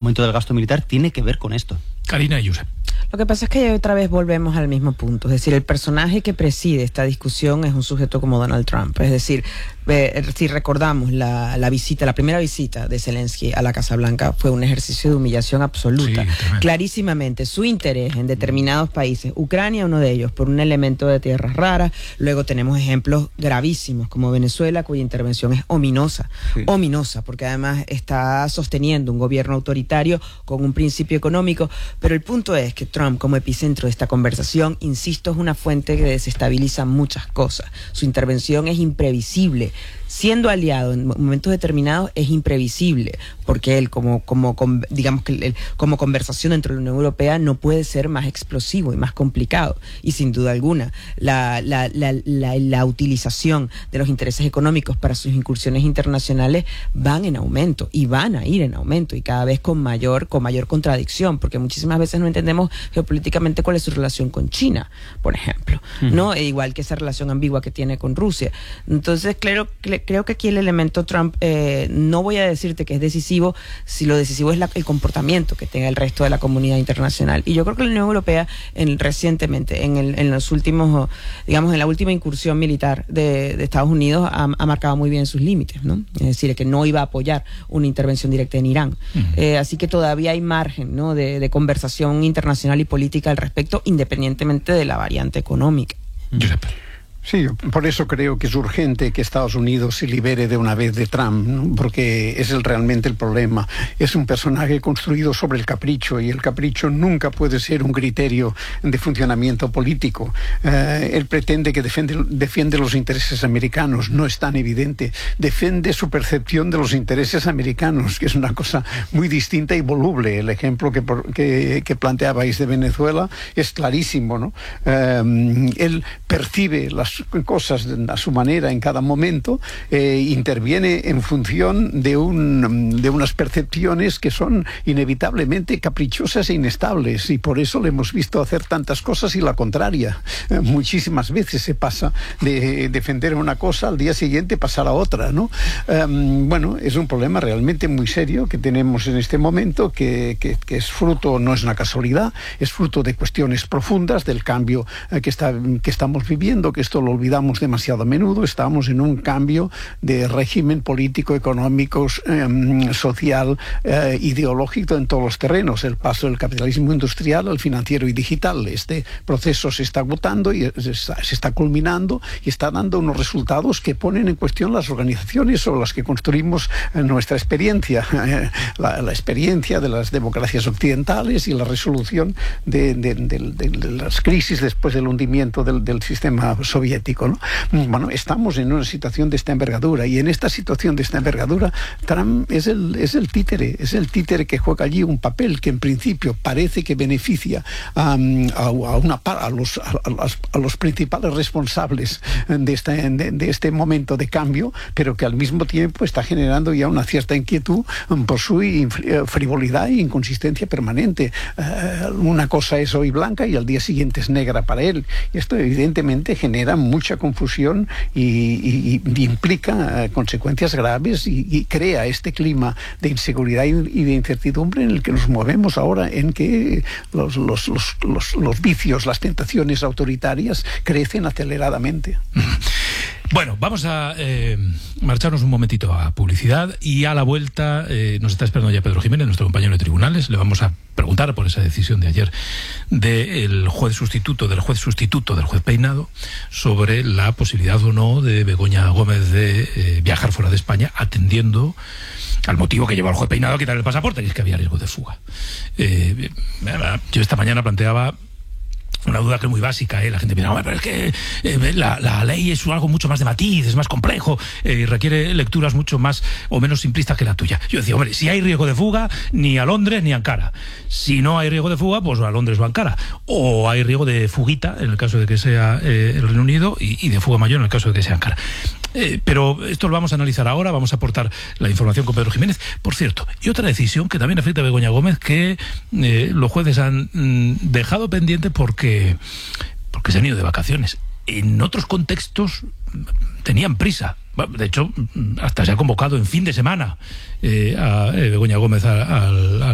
aumento del gasto militar tiene que ver con esto. Karina y Josep. Lo que pasa es que otra vez volvemos al mismo punto. Es decir, el personaje que preside esta discusión es un sujeto como Donald Trump. Es decir, si recordamos la primera visita de Zelensky a la Casa Blanca fue un ejercicio de humillación absoluta. Sí, clarísimamente, su interés en determinados países, Ucrania uno de ellos, por un elemento de tierras raras. Luego tenemos ejemplos gravísimos como Venezuela, cuya intervención es ominosa, porque además está sosteniendo un gobierno autoritario con un principio económico. Pero el punto es que Trump, como epicentro de esta conversación, insisto, es una fuente que desestabiliza muchas cosas. Su intervención es imprevisible. Siendo aliado en momentos determinados es imprevisible, porque él como conversación dentro de la Unión Europea no puede ser más explosivo y más complicado. Y sin duda alguna, la utilización de los intereses económicos para sus incursiones internacionales van en aumento y van a ir en aumento y cada vez con mayor contradicción, porque muchísimas veces no entendemos geopolíticamente cuál es su relación con China, por ejemplo, ¿no? E igual que esa relación ambigua que tiene con Rusia. Entonces, creo que aquí el elemento Trump, no voy a decirte que es decisivo, si lo decisivo es el comportamiento que tenga el resto de la comunidad internacional. Y yo creo que la Unión Europea recientemente, en los últimos, digamos, en la última incursión militar de Estados Unidos, ha marcado muy bien sus límites, ¿no? Es decir, que no iba a apoyar una intervención directa en Irán. Así que todavía hay margen, ¿no?, de conversación internacional y política al respecto, independientemente de la variante económica. Sí, por eso creo que es urgente que Estados Unidos se libere de una vez de Trump, ¿no? Porque es realmente el problema. Es un personaje construido sobre el capricho y el capricho nunca puede ser un criterio de funcionamiento político. Él pretende que defiende los intereses americanos, no es tan evidente. Defiende su percepción de los intereses americanos, que es una cosa muy distinta y voluble. El ejemplo que planteabais de Venezuela es clarísimo, ¿no? Él percibe las cosas a su manera en cada momento, interviene en función de unas percepciones que son inevitablemente caprichosas e inestables, y por eso le hemos visto hacer tantas cosas y la contraria. Muchísimas veces se pasa de defender una cosa al día siguiente pasar a otra, ¿no? Bueno, es un problema realmente muy serio que tenemos en este momento, que es fruto, no es una casualidad, es fruto de cuestiones profundas, del cambio que estamos viviendo, que esto lo olvidamos demasiado a menudo. Estamos en un cambio de régimen político, económico, social, ideológico en todos los terrenos. El paso del capitalismo industrial al financiero y digital. Este proceso se está agotando y se está culminando y está dando unos resultados que ponen en cuestión las organizaciones sobre las que construimos nuestra experiencia. La experiencia de las democracias occidentales y la resolución de las crisis después del hundimiento del sistema soviético, ¿no? Bueno, estamos en una situación de esta envergadura, y en esta situación de esta envergadura Trump es el títere que juega allí un papel que en principio parece que beneficia a los principales responsables de este momento de cambio, pero que al mismo tiempo está generando ya una cierta inquietud por su frivolidad e inconsistencia permanente. Una cosa es hoy blanca y al día siguiente es negra para él, y esto evidentemente genera mucha confusión y implica consecuencias graves y crea este clima de inseguridad y de incertidumbre en el que nos movemos ahora, en que los vicios, las tentaciones autoritarias crecen aceleradamente. Bueno, vamos a marcharnos un momentito a publicidad, y a la vuelta nos está esperando ya Pedro Jiménez, nuestro compañero de tribunales. Le vamos a preguntar por esa decisión de ayer del juez sustituto del juez Peinado sobre la posibilidad o no de Begoña Gómez de viajar fuera de España, atendiendo al motivo que llevó al juez Peinado a quitar el pasaporte, que es que había riesgo de fuga. Yo esta mañana planteaba una duda que es muy básica, La gente piensa, pero es que la ley es algo mucho más de matiz, es más complejo, y requiere lecturas mucho más o menos simplistas que la tuya. Yo decía, hombre, si hay riesgo de fuga, ni a Londres ni a Ankara. Si no hay riesgo de fuga, pues a Londres o a Ankara. O hay riesgo de fuguita, en el caso de que sea el Reino Unido, y de fuga mayor en el caso de que sea Ankara. Pero esto lo vamos a analizar ahora, vamos a aportar la información con Pedro Jiménez. Por cierto, y otra decisión que también afecta a Begoña Gómez, que los jueces han dejado pendiente porque se han ido de vacaciones. En otros contextos tenían prisa. De hecho, hasta se ha convocado en fin de semana a Begoña Gómez al